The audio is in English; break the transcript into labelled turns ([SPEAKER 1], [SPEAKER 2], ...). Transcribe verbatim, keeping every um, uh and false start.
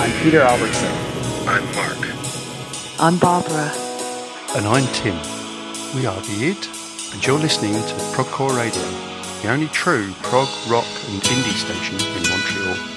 [SPEAKER 1] I'm Peter Albertson.
[SPEAKER 2] I'm Mark.
[SPEAKER 3] I'm Barbara.
[SPEAKER 4] And I'm Tim. We are The Id, and you're listening to Progcore Radio, the only true prog, rock and indie station in Montreal.